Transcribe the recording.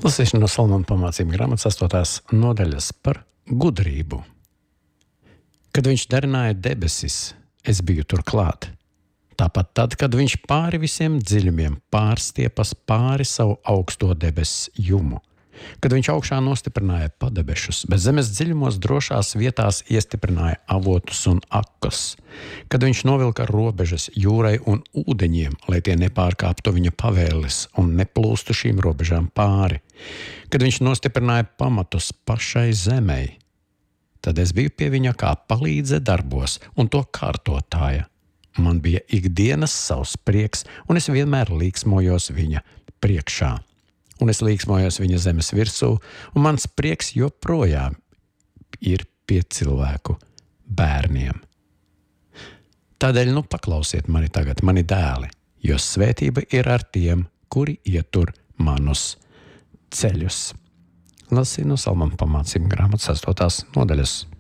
Lasīšana no Salmona pamācību grāmatas 8. nodaļas par gudrību. Kad viņš darināja debesis, es biju tur klāt. Tāpat tad, kad viņš pāri visiem dziļumiem pārstiepas pāri savu augsto debesu jumu. Kad viņš augšā nostiprināja padebešus, bet zemes dziļumos drošās vietās iestiprināja avotus un akas. Kad viņš novilka robežas jūrai un ūdeņiem, lai tie nepārkāptu viņa pavēles un neplūstu šīm robežām pāri. Kad viņš nostiprināja pamatus pašai zemei, tad es biju pie viņa kā palīdze darbos un to kārtotāja. Man bija ikdienas savs prieks, un es vienmēr līksmojos viņa priekšā. Un es līksmojos viņa zemes virsū, un mans prieks joprojām ir pie cilvēku bērniem. Tādēļ paklausiet mani tagad, mani dēli, jo svētība ir ar tiem, kuri ietur manus ceļus. Lasīju no Salmona pamācību grāmatas 8. nodaļas.